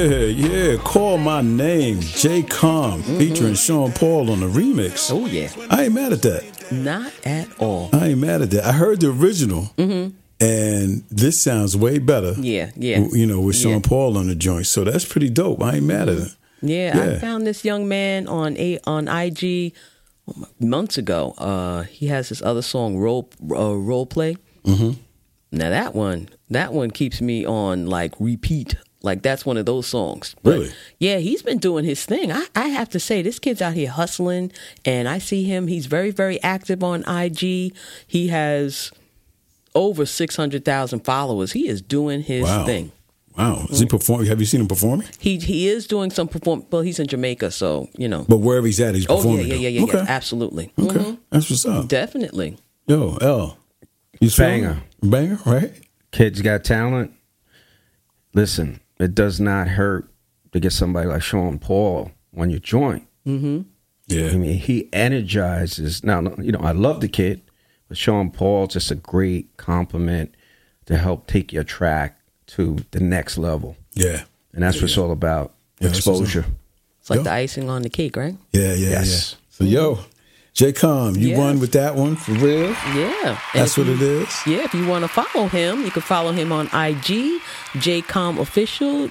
Yeah. Call My Name. J. Com featuring Sean Paul on the remix. Oh, yeah. I ain't mad at that. Not at all. I ain't mad at that. I heard the original, and this sounds way better. Yeah. With Sean Paul on the joint. So that's pretty dope. I ain't mad at it. Yeah, I found this young man on IG months ago. He has this other song, Role Play. Mm-hmm. Now that one keeps me on like repeat. Like that's one of those songs. But, really? Yeah, he's been doing his thing. I have to say, this kid's out here hustling, and I see him. He's very, very active on IG. He has over 600,000 followers. He is doing his thing. Wow. Is he performing? Have you seen him performing? He is doing some perform. Well, he's in Jamaica, so, But wherever he's at, he's performing. Yeah. Okay. Absolutely. Okay. Mm-hmm. That's what's up. Definitely. Yo, L. You Banger. Banger, right? Kids got talent. Listen, it does not hurt to get somebody like Sean Paul on your joint. Mm-hmm. Yeah. I mean, he energizes. Now, I love the kid, but Sean Paul's just a great compliment to help take your track to the next level. Yeah. And that's what it's all about. Yeah, exposure. It's like the icing on the cake, right? Yeah. Yes. So, J-Com, you won with that one for real? Yeah. That's what it is? Yeah, if you want to follow him, you can follow him on IG, JCOM Official,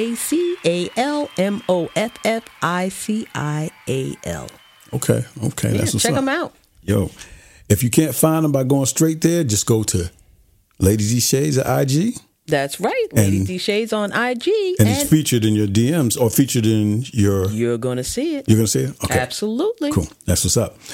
JCALMOFFICIAL. Okay. That's what's check up. him out. Yo, if you can't find him by going straight there, just go to Lady D Shades at IG. That's right. Lady D Shades on IG. And it's featured in your DMs or featured in your... You're going to see it. You're going to see it? Okay. Absolutely. Cool. That's what's up.